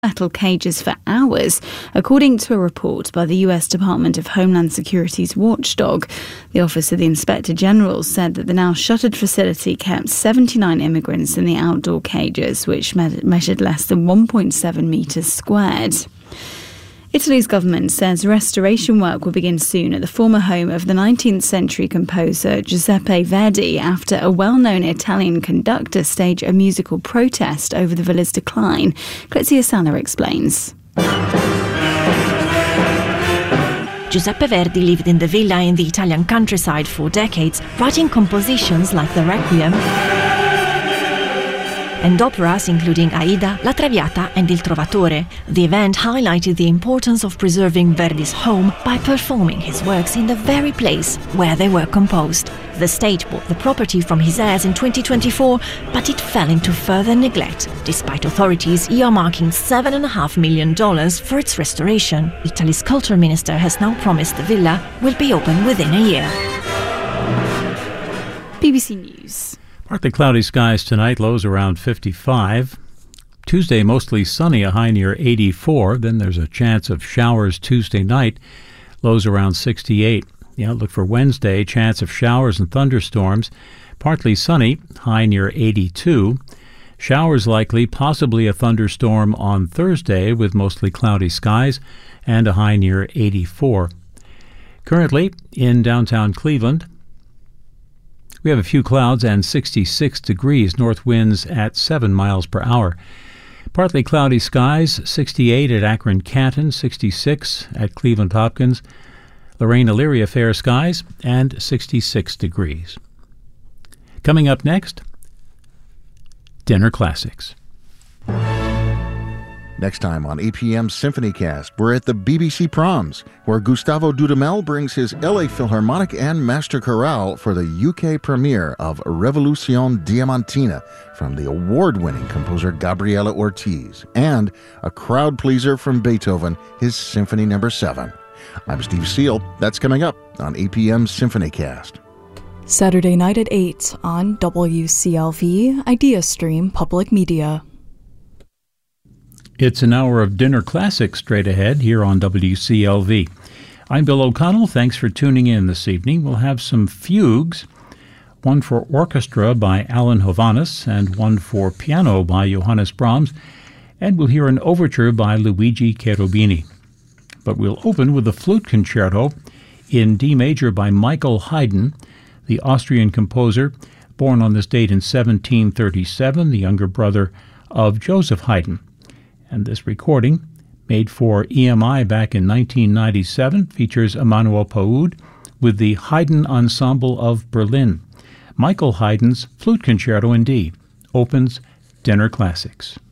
metal cages for hours, according to a report by the US Department of Homeland Security's watchdog. The Office of the Inspector General said that the now shuttered facility kept 79 immigrants in the outdoor cages, which measured less than 1.7 metres squared. Italy's government says restoration work will begin soon at the former home of the 19th century composer Giuseppe Verdi after a well-known Italian conductor staged a musical protest over the villa's decline. Grazia Sala explains. Giuseppe Verdi lived in the villa in the Italian countryside for decades, writing compositions like the Requiem and operas including Aida, La Traviata and Il Trovatore. The event highlighted the importance of preserving Verdi's home by performing his works in the very place where they were composed. The state bought the property from his heirs in 2024, but it fell into further neglect, despite authorities earmarking $7.5 million for its restoration. Italy's culture minister has now promised the villa will be open within a year. BBC News. Partly cloudy skies tonight, lows around 55. Tuesday, mostly sunny, a high near 84. Then there's a chance of showers Tuesday night, lows around 68. The outlook for Wednesday, chance of showers and thunderstorms. Partly sunny, high near 82. Showers likely, possibly a thunderstorm on Thursday with mostly cloudy skies and a high near 84. Currently in downtown Cleveland, we have a few clouds and 66 degrees, north winds at 7 miles per hour. Partly cloudy skies, 68 at Akron-Canton, 66 at Cleveland-Hopkins. Lorraine-Elyria, fair skies, and 66 degrees. Coming up next, Dinner Classics. Next time on APM Symphonycast, we're at the BBC Proms, where Gustavo Dudamel brings his LA Philharmonic and Master Chorale for the UK premiere of Revolución Diamantina from the award-winning composer Gabriela Ortiz, and a crowd pleaser from Beethoven, his Symphony No. 7. I'm Steve Seal. That's coming up on APM Symphonycast. Saturday night at 8 on WCLV IdeaStream Public Media. It's an hour of Dinner Classics straight ahead here on WCLV. I'm Bill O'Connell. Thanks for tuning in this evening. We'll have some fugues, one for orchestra by Alan Hovhannes and one for piano by Johannes Brahms, and we'll hear an overture by Luigi Cherubini. But we'll open with a flute concerto in D major by Michael Haydn, the Austrian composer, born on this date in 1737, the younger brother of Joseph Haydn. And this recording, made for EMI back in 1997, features Emmanuel Paoud with the Haydn Ensemble of Berlin. Michael Haydn's Flute Concerto in D opens Dinner Classics.